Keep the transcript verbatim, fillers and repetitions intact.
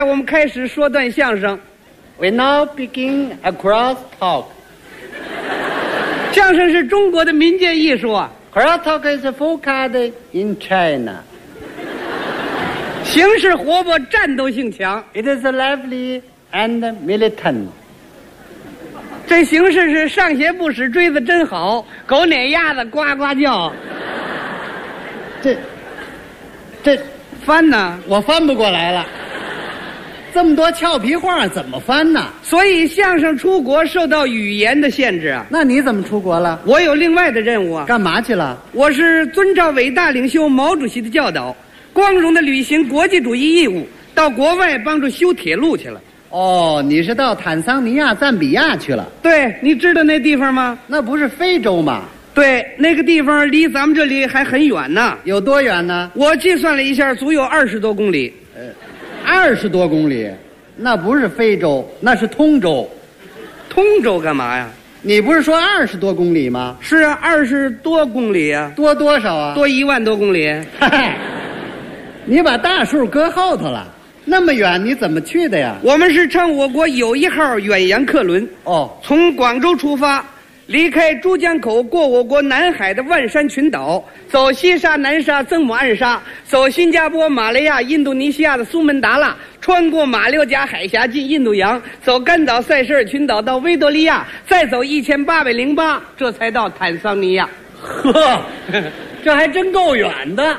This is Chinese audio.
我们开始说段相声。 We now begin a cross talk. 相声是中国的民间艺术啊。 Cross talk is forecast in China. 形式活泼，战斗性强。 It is lively and militant. 这形式是上鞋不使锥子真好，狗撵鸭子呱呱叫。 这，这翻呢？ 我翻不过来了。这么多俏皮话怎么翻呢？ 所以相声出国受到语言的限制啊。 那你怎么出国了？ 我有另外的任务啊。 干嘛去了？ 我是遵照伟大领袖毛主席的教导，光荣的履行国际主义义务，到国外帮助修铁路去了。 哦，你是到坦桑尼亚、赞比亚去了？ 对，你知道那地方吗？ 那不是非洲吗？ 对，那个地方离咱们这里还很远呢。 有多远呢？ 我计算了一下，足有二十多公里。 呃，二十多公里，那不是非洲，那是通州。 通州干嘛呀？ 你不是说二十多公里吗？ 是啊，二十多公里啊。 多多少啊？ 多一万多公里。 嗨，你把大数搁后头了。 那么远你怎么去的呀？ 我们是乘我国友谊号远洋客轮， 哦， 从广州出发，离开珠江口，过我国南海的万山群岛，走西沙、南沙、曾母暗沙，走新加坡、马来亚、印度尼西亚的苏门答腊，穿过马六甲海峡进印度洋，走甘岛、塞舌尔群岛到维多利亚，再走一千八百零八，这才到坦桑尼亚。 呵，这还真够远的。